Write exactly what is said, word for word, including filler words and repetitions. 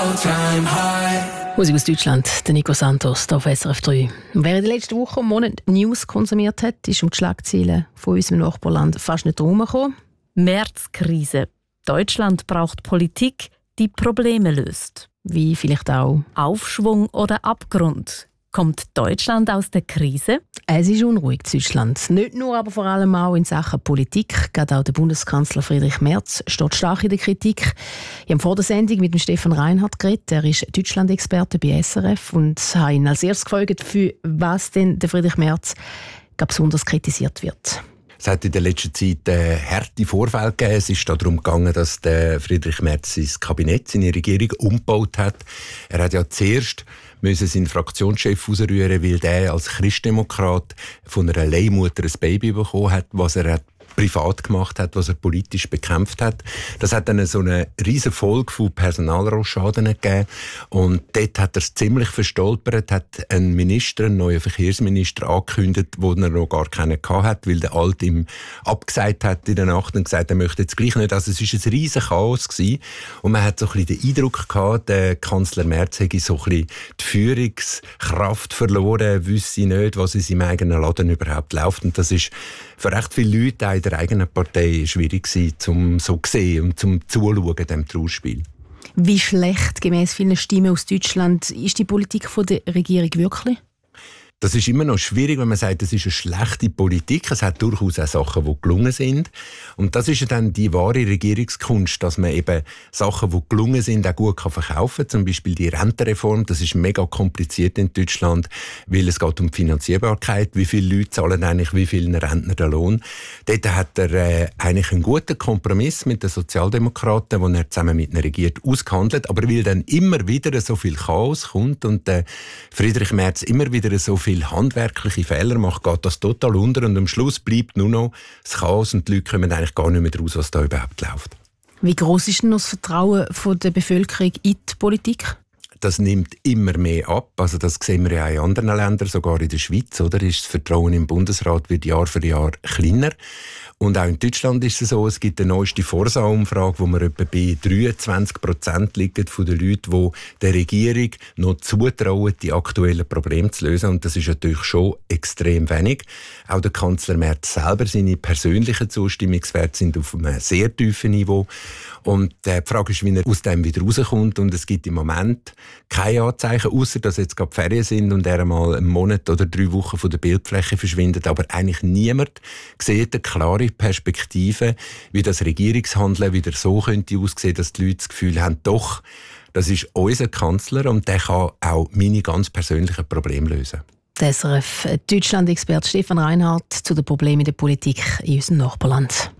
all-time high. Musik aus Deutschland, der Nico Santos, hier auf S R F drei. Wer in den letzten Wochen und Monaten News konsumiert hat, ist um die Schlagzeilen von unserem Nachbarland fast nicht herumgekommen. Märzkrise. Deutschland braucht Politik, die Probleme löst. Wie vielleicht auch Aufschwung oder Abgrund. Kommt Deutschland aus der Krise? Es ist unruhig in Deutschland. Nicht nur, aber vor allem auch in Sachen Politik. Gerade auch der Bundeskanzler Friedrich Merz steht stark in der Kritik. Ich habe vor der Sendung mit dem Stefan Reinhardt geredet. Er ist Deutschland-Experte bei S R F und habe ihn als erstes gefragt, für was denn der Friedrich Merz besonders kritisiert wird. Es hat in der letzten Zeit äh, harte Vorfälle gegeben. Es ist darum gegangen, dass der Friedrich Merz sein Kabinett, seine Regierung umgebaut hat. Er hat ja zuerst müssen seinen Fraktionschef rausrühren, weil der als Christdemokrat von einer Leihmutter ein Baby bekommen hat, was er hat privat gemacht hat, was er politisch bekämpft hat. Das hat dann so eine riesige Folge von Personalrochaden gegeben. Und dort hat er es ziemlich verstolpert, hat ein Minister, einen neuen Verkehrsminister angekündigt, den er noch gar keinen hatte, weil der Alte ihm abgesagt hat in der Nacht und gesagt, er möchte jetzt gleich nicht. Also es war ein riesiges Chaos gewesen. Und man hat so ein bisschen den Eindruck gehabt, der Kanzler Merz hätte so ein bisschen die Führungskraft verloren, wüsste nicht, was in seinem eigenen Laden überhaupt läuft. Und das ist für recht viele Leute auch in der eigenen Partei schwierig gewesen, um so zu sehen und zum Zuschauen, dem Trauerspiel. Wie schlecht, gemäss vielen Stimmen aus Deutschland, ist die Politik von der Regierung wirklich? Das ist immer noch schwierig, wenn man sagt, das ist eine schlechte Politik. Es hat durchaus auch Sachen, die gelungen sind. Und das ist ja dann die wahre Regierungskunst, dass man eben Sachen, die gelungen sind, auch gut verkaufen kann. Zum Beispiel die Rentenreform, das ist mega kompliziert in Deutschland, weil es geht um die Finanzierbarkeit. Wie viele Leute zahlen eigentlich wie vielen Rentner den Lohn? Dort hat er äh, eigentlich einen guten Kompromiss mit den Sozialdemokraten, den er zusammen mit einer Regierung ausgehandelt. Aber weil dann immer wieder so viel Chaos kommt und äh, Friedrich Merz immer wieder so viel viel handwerkliche Fehler macht, geht das total unter und am Schluss bleibt nur noch das Chaos und die Leute kommen eigentlich gar nicht mehr raus, was da überhaupt läuft. Wie gross ist denn das Vertrauen von der Bevölkerung in die Politik? Das nimmt immer mehr ab. Also das sehen wir ja auch in anderen Ländern, sogar in der Schweiz. Oder? Ist das Vertrauen im Bundesrat wird Jahr für Jahr kleiner. Und auch in Deutschland ist es so, es gibt eine neueste Forsa-Umfrage, wo wir etwa bei dreiundzwanzig Prozent liegen von den Leuten, die der Regierung noch zutrauen, die aktuellen Probleme zu lösen. Und das ist natürlich schon extrem wenig. Auch der Kanzler Merz selber, seine persönlichen Zustimmungswerte sind auf einem sehr tiefen Niveau. Und die Frage ist, wie er aus dem wieder rauskommt. Und es gibt im Moment keine Anzeichen, außer dass jetzt gerade Ferien sind und er einmal einen Monat oder drei Wochen von der Bildfläche verschwindet. Aber eigentlich niemand sieht eine klare Perspektive, wie das Regierungshandeln wieder so könnte aussehen, dass die Leute das Gefühl haben, doch, das ist unser Kanzler und der kann auch meine ganz persönlichen Probleme lösen. Der S R F-Deutschland-Experte Stefan Reinhardt zu den Problemen in der Politik in unserem Nachbarland.